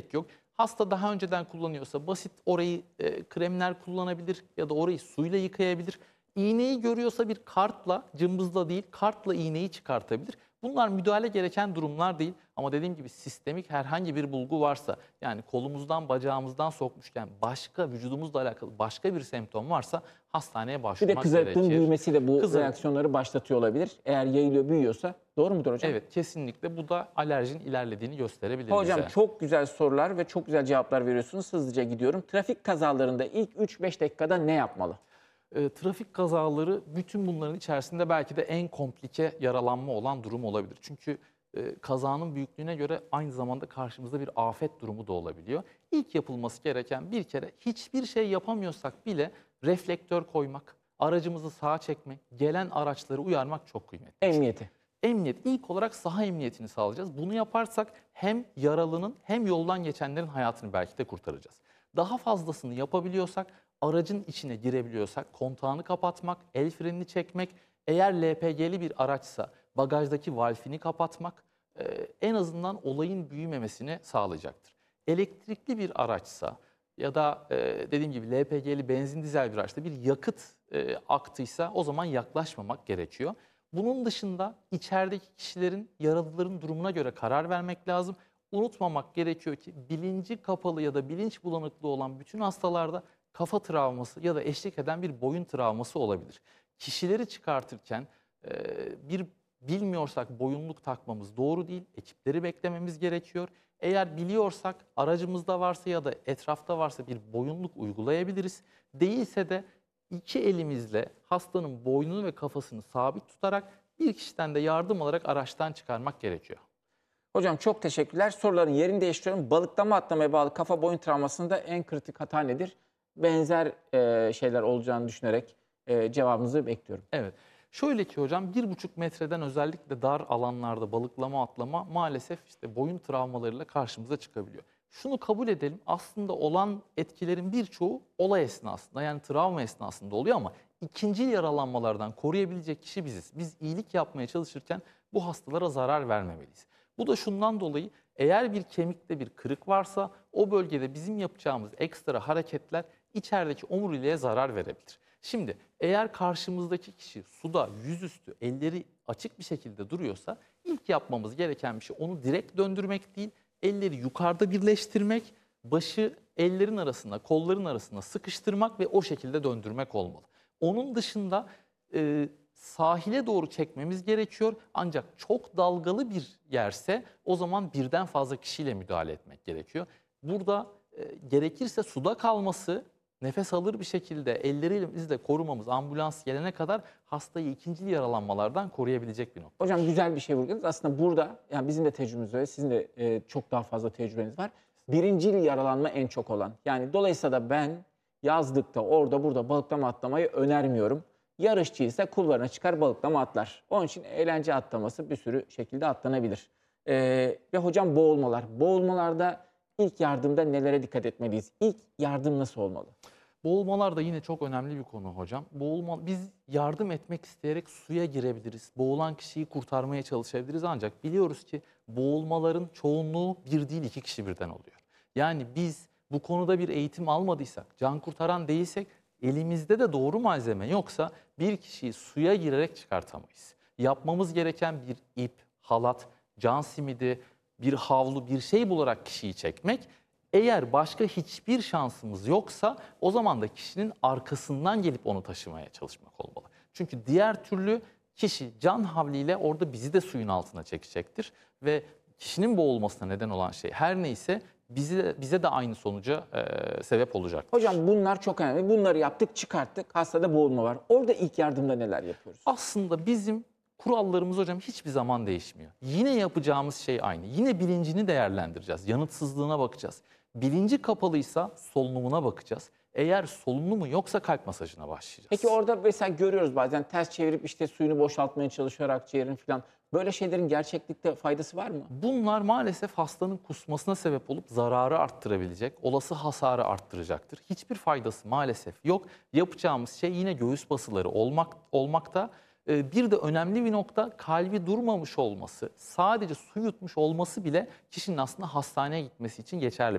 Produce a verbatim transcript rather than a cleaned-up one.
gerek yok. Hasta daha önceden kullanıyorsa basit orayı e, kremler kullanabilir ya da orayı suyla yıkayabilir. İğneyi görüyorsa bir kartla, cımbızla değil, kartla iğneyi çıkartabilir. Bunlar müdahale gereken durumlar değil. Ama dediğim gibi sistemik herhangi bir bulgu varsa, yani kolumuzdan, bacağımızdan sokmuşken başka, vücudumuzla alakalı başka bir semptom varsa hastaneye Bir de başvurmak kızarıklığın gerekir. büyümesi de bu Kızarık. reaksiyonları başlatıyor olabilir. Eğer yayılıyor, büyüyorsa. Doğru mudur hocam? Evet, kesinlikle bu da alerjinin ilerlediğini gösterebilir Hocam bize. çok güzel sorular ve çok güzel cevaplar veriyorsunuz. Hızlıca gidiyorum. Trafik kazalarında ilk üç beş dakikada ne yapmalı? E, trafik kazaları bütün bunların içerisinde belki de en komplike yaralanma olan durum olabilir. Çünkü e, kazanın büyüklüğüne göre aynı zamanda karşımızda bir afet durumu da olabiliyor. İlk yapılması gereken, bir kere hiçbir şey yapamıyorsak bile reflektör koymak, aracımızı sağa çekmek, gelen araçları uyarmak çok kıymetli. Emniyeti. Emniyet, ilk olarak saha emniyetini sağlayacağız. Bunu yaparsak hem yaralının hem yoldan geçenlerin hayatını belki de kurtaracağız. Daha fazlasını yapabiliyorsak, aracın içine girebiliyorsak kontağını kapatmak, el frenini çekmek, eğer L P G'li bir araçsa bagajdaki valfini kapatmak e, en azından olayın büyümemesini sağlayacaktır. Elektrikli bir araçsa ya da e, dediğim gibi L P G'li benzin dizel bir araçta bir yakıt e, aktıysa o zaman yaklaşmamak gerekiyor. Bunun dışında içerideki kişilerin, yaralıların durumuna göre karar vermek lazım. Unutmamak gerekiyor ki bilinci kapalı ya da bilinç bulanıklığı olan bütün hastalarda kafa travması ya da eşlik eden bir boyun travması olabilir. Kişileri çıkartırken e, bir bilmiyorsak boyunluk takmamız doğru değil. Ekipleri beklememiz gerekiyor. Eğer biliyorsak aracımızda varsa ya da etrafta varsa bir boyunluk uygulayabiliriz. Değilse de İki elimizle hastanın boynunu ve kafasını sabit tutarak bir kişiden de yardım alarak araçtan çıkarmak gerekiyor. Hocam çok teşekkürler. Soruların yerini değiştiriyorum. Balıklama atlamaya bağlı kafa boyun travmasında en kritik hata nedir? Benzer e, şeyler olacağını düşünerek e, cevabınızı bekliyorum. Evet. Şöyle ki hocam, bir buçuk metreden özellikle dar alanlarda balıklama atlama maalesef işte boyun travmalarıyla karşımıza çıkabiliyor. Şunu kabul edelim, aslında olan etkilerin birçoğu olay esnasında, yani travma esnasında oluyor ama ikinci yaralanmalardan koruyabilecek kişi biziz. Biz iyilik yapmaya çalışırken bu hastalara zarar vermemeliyiz. Bu da şundan dolayı, eğer bir kemikte bir kırık varsa o bölgede bizim yapacağımız ekstra hareketler içerideki omuriliğe zarar verebilir. Şimdi eğer karşımızdaki kişi suda yüzüstü elleri açık bir şekilde duruyorsa ilk yapmamız gereken bir şey onu direkt döndürmek değil, elleri yukarıda birleştirmek, başı ellerin arasında, kolların arasında sıkıştırmak ve o şekilde döndürmek olmalı. Onun dışında e, sahile doğru çekmemiz gerekiyor, ancak çok dalgalı bir yerse o zaman birden fazla kişiyle müdahale etmek gerekiyor. Burada e, gerekirse suda kalması, nefes alır bir şekilde ellerimizle korumamız, ambulans gelene kadar hastayı ikinci yaralanmalardan koruyabilecek bir nokta. Hocam güzel bir şey vurguladınız. Aslında burada yani bizim de tecrübemiz var. Sizin de e, çok daha fazla tecrübeniz var. Birincil yaralanma en çok olan. Yani dolayısıyla da ben yazlıkta orada burada balıklama atlamayı önermiyorum. Yarışçıysa kulvarına çıkar balıklama atlar. Onun için eğlence atlaması bir sürü şekilde atlanabilir. E, ve hocam boğulmalar. Boğulmalarda ilk yardımda nelere dikkat etmeliyiz? İlk yardım nasıl olmalı? Boğulmalar da yine çok önemli bir konu hocam. Boğulma, biz yardım etmek isteyerek suya girebiliriz. Boğulan kişiyi kurtarmaya çalışabiliriz, ancak biliyoruz ki boğulmaların çoğunluğu bir değil iki kişi birden oluyor. Yani biz bu konuda bir eğitim almadıysak, can kurtaran değilsek, elimizde de doğru malzeme yoksa bir kişiyi suya girerek çıkartamayız. Yapmamız gereken bir ip, halat, can simidi, bir havlu, bir şey bularak kişiyi çekmek. Eğer başka hiçbir şansımız yoksa o zaman da kişinin arkasından gelip onu taşımaya çalışmak olmalı. Çünkü diğer türlü kişi can havliyle orada bizi de suyun altına çekecektir ve kişinin boğulmasına neden olan şey her neyse bize, bize de aynı sonuca e, sebep olacaktır. Hocam bunlar çok önemli. Bunları yaptık, çıkarttık. Hastada boğulma var. Orada ilk yardımda neler yapıyoruz? Aslında bizim kurallarımız hocam hiçbir zaman değişmiyor. Yine yapacağımız şey aynı. Yine bilincini değerlendireceğiz. Yanıtsızlığına bakacağız. Bilinci kapalıysa solunumuna bakacağız. Eğer solunumu yoksa kalp masajına başlayacağız. Peki orada mesela görüyoruz bazen ters çevirip işte suyunu boşaltmaya çalışıyor akciğerin falan. Böyle şeylerin gerçeklikte faydası var mı? Bunlar maalesef hastanın kusmasına sebep olup zararı arttırabilecek, olası hasarı arttıracaktır. Hiçbir faydası maalesef yok. Yapacağımız şey yine göğüs basıları olmak, olmakta. Bir de önemli bir nokta, kalbi durmamış olması, sadece su yutmuş olması bile kişinin aslında hastaneye gitmesi için geçerli.